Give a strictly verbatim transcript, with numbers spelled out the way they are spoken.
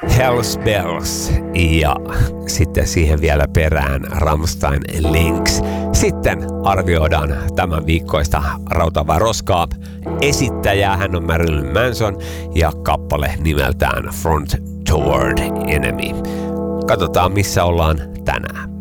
Hells Bells ja sitten siihen vielä perään Rammstein Links. Sitten arvioidaan tämän viikkoista rautavaa roskaa. Esittäjä hän on Marilyn Manson ja kappale nimeltään Front Toward Enemy. Katsotaan missä ollaan tänään.